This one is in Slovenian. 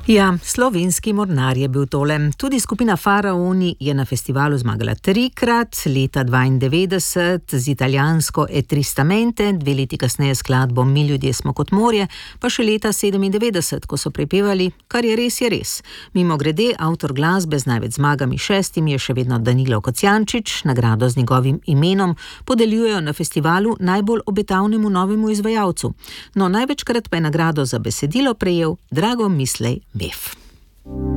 Ja, slovenski mornar je bil tole. Tudi skupina Faraoni je na festivalu zmagala 3-krat, leta 92 z italijansko E Tristamente, 2 leti kasneje skladbo Mi ljudje smo kot morje, pa še leta 97, ko so prepevali Kar je res, je res. Mimogrede, avtor glasbe z največ zmagami 6 je še vedno Danilo Kocijančič, nagrado z njegovim imenom podeljujejo na festivalu najbolj obetavnemu novemu izvajalcu. No, največkrat pa je nagrado za besedilo prejel Drago Mislej Bef.